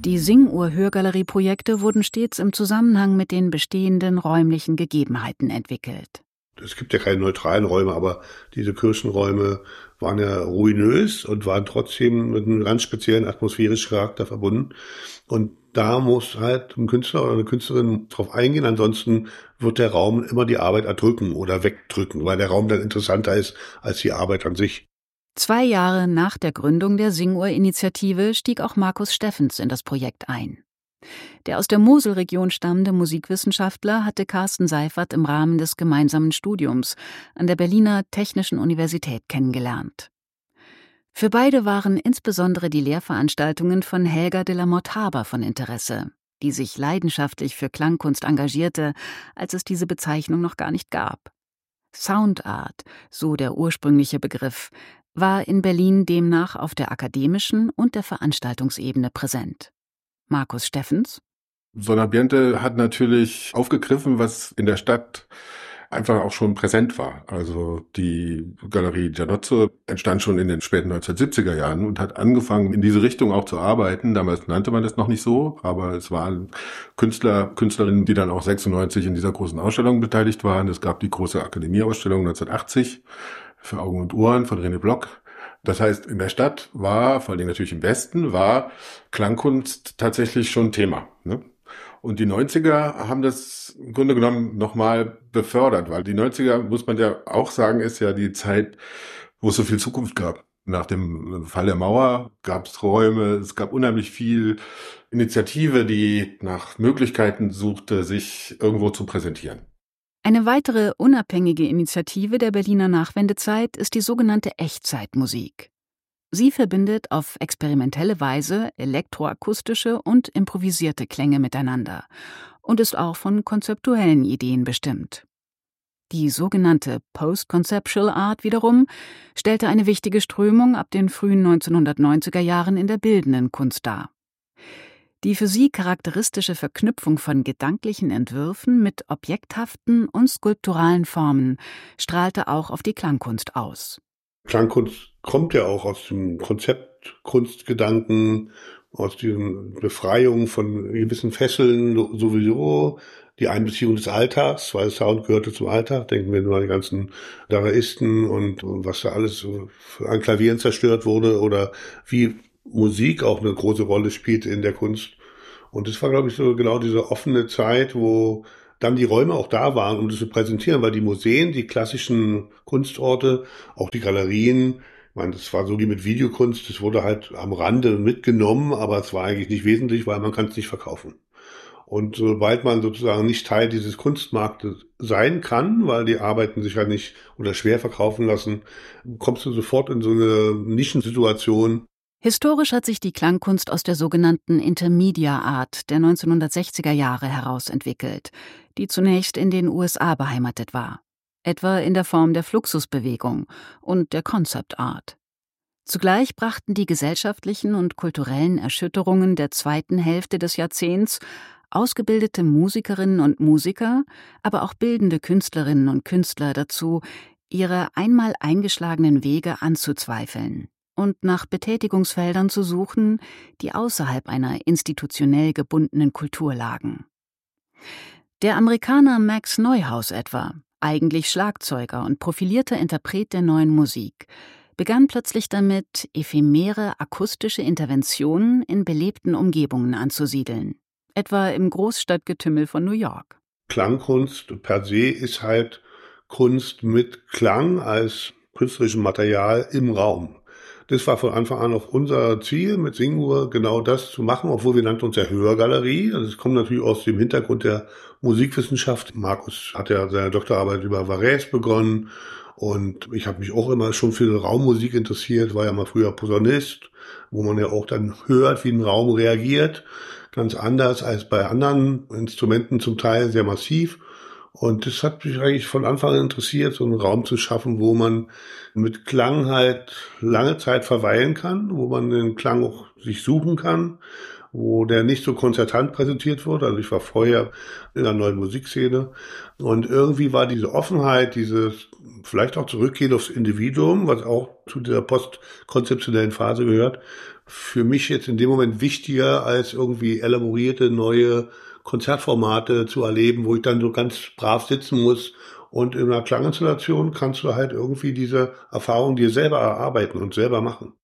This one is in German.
Die Singuhr-Hörgalerie-Projekte wurden stets im Zusammenhang mit den bestehenden räumlichen Gegebenheiten entwickelt. Es gibt ja keine neutralen Räume, aber diese Kirchenräume waren ja ruinös und waren trotzdem mit einem ganz speziellen atmosphärischen Charakter verbunden. Und da muss halt ein Künstler oder eine Künstlerin drauf eingehen, ansonsten wird der Raum immer die Arbeit erdrücken oder wegdrücken, weil der Raum dann interessanter ist als die Arbeit an sich. 2 Jahre nach der Gründung der Singuhr-Initiative stieg auch Markus Steffens in das Projekt ein. Der aus der Moselregion stammende Musikwissenschaftler hatte Carsten Seifert im Rahmen des gemeinsamen Studiums an der Berliner Technischen Universität kennengelernt. Für beide waren insbesondere die Lehrveranstaltungen von Helga de la Motte-Haber von Interesse, die sich leidenschaftlich für Klangkunst engagierte, als es diese Bezeichnung noch gar nicht gab. Soundart, so der ursprüngliche Begriff, war in Berlin demnach auf der akademischen und der Veranstaltungsebene präsent. Markus Steffens: Sonambiente hat natürlich aufgegriffen, was in der Stadt einfach auch schon präsent war. Also die Galerie Giannozzo entstand schon in den späten 1970er Jahren und hat angefangen, in diese Richtung auch zu arbeiten. Damals nannte man das noch nicht so, aber es waren Künstlerinnen, die dann auch 96 in dieser großen Ausstellung beteiligt waren. Es gab die große Akademieausstellung 1980 für Augen und Ohren von René Block. Das heißt, in der Stadt war, vor allem natürlich im Westen, war Klangkunst tatsächlich schon Thema, ne? Und die 90er haben das im Grunde genommen nochmal befördert, weil die 90er, muss man ja auch sagen, ist ja die Zeit, wo es so viel Zukunft gab. Nach dem Fall der Mauer gab es Räume, es gab unheimlich viel Initiative, die nach Möglichkeiten suchte, sich irgendwo zu präsentieren. Eine weitere unabhängige Initiative der Berliner Nachwendezeit ist die sogenannte Echtzeitmusik. Sie verbindet auf experimentelle Weise elektroakustische und improvisierte Klänge miteinander und ist auch von konzeptuellen Ideen bestimmt. Die sogenannte Post-Conceptual Art wiederum stellte eine wichtige Strömung ab den frühen 1990er Jahren in der bildenden Kunst dar. Die für sie charakteristische Verknüpfung von gedanklichen Entwürfen mit objekthaften und skulpturalen Formen strahlte auch auf die Klangkunst aus. Klangkunst kommt ja auch aus dem Konzeptkunstgedanken, aus diesen Befreiungen von gewissen Fesseln sowieso, die Einbeziehung des Alltags, weil Sound gehörte zum Alltag. Denken wir nur an die ganzen Dadaisten und was da alles an Klavieren zerstört wurde oder wie Musik auch eine große Rolle spielt in der Kunst. Und das war, glaube ich, so genau diese offene Zeit, wo dann die Räume auch da waren, um das zu präsentieren, weil die Museen, die klassischen Kunstorte, auch die Galerien, ich meine, das war so wie mit Videokunst, das wurde halt am Rande mitgenommen, aber es war eigentlich nicht wesentlich, weil man kann es nicht verkaufen. Und sobald man sozusagen nicht Teil dieses Kunstmarktes sein kann, weil die Arbeiten sich halt nicht oder schwer verkaufen lassen, kommst du sofort in so eine Nischensituation. Historisch hat sich die Klangkunst aus der sogenannten Intermedia Art der 1960er Jahre heraus entwickelt, die zunächst in den USA beheimatet war, etwa in der Form der Fluxusbewegung und der Concept Art. Zugleich brachten die gesellschaftlichen und kulturellen Erschütterungen der zweiten Hälfte des Jahrzehnts ausgebildete Musikerinnen und Musiker, aber auch bildende Künstlerinnen und Künstler dazu, ihre einmal eingeschlagenen Wege anzuzweifeln und nach Betätigungsfeldern zu suchen, die außerhalb einer institutionell gebundenen Kultur lagen. Der Amerikaner Max Neuhaus etwa, eigentlich Schlagzeuger und profilierter Interpret der neuen Musik, begann plötzlich damit, ephemere akustische Interventionen in belebten Umgebungen anzusiedeln, etwa im Großstadtgetümmel von New York. Klangkunst per se ist halt Kunst mit Klang als künstlerischem Material im Raum. Das war von Anfang an auch unser Ziel mit Singuhr, genau das zu machen, obwohl wir nannten uns ja Hörgalerie. Also es kommt natürlich aus dem Hintergrund der Musikwissenschaft. Markus hat ja seine Doktorarbeit über Varese begonnen und ich habe mich auch immer schon für Raummusik interessiert, war ja mal früher Posaunist, wo man ja auch dann hört, wie ein Raum reagiert. Ganz anders als bei anderen Instrumenten, zum Teil sehr massiv. Und das hat mich eigentlich von Anfang an interessiert, so einen Raum zu schaffen, wo man mit Klang halt lange Zeit verweilen kann, wo man den Klang auch sich suchen kann, wo der nicht so konzertant präsentiert wird. Also ich war vorher in der neuen Musikszene und irgendwie war diese Offenheit, dieses vielleicht auch Zurückgehen aufs Individuum, was auch zu der postkonzeptionellen Phase gehört, für mich jetzt in dem Moment wichtiger, als irgendwie elaborierte neue Konzertformate zu erleben, wo ich dann so ganz brav sitzen muss. Und in einer Klanginstallation kannst du halt irgendwie diese Erfahrung dir selber erarbeiten und selber machen.